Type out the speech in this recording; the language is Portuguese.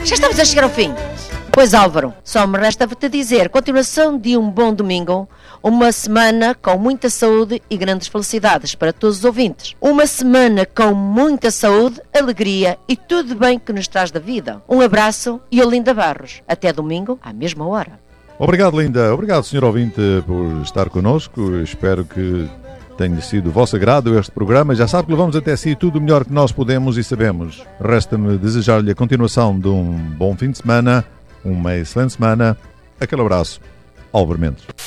Já estamos a chegar ao fim. Pois Álvaro, só me resta-te dizer, continuação de um bom domingo, uma semana com muita saúde e grandes felicidades para todos os ouvintes. Uma semana com muita saúde, alegria e tudo bem que nos traz da vida. Um abraço e Olinda Barros. Até domingo, à mesma hora. Obrigado, Linda. Obrigado, Sr. Ouvinte, por estar connosco. Espero que tenha sido do vosso agrado este programa. Já sabe que levamos até si tudo o melhor que nós podemos e sabemos. Resta-me desejar-lhe a continuação de um bom fim de semana, uma excelente semana. Aquele abraço. Álvaro Mendes.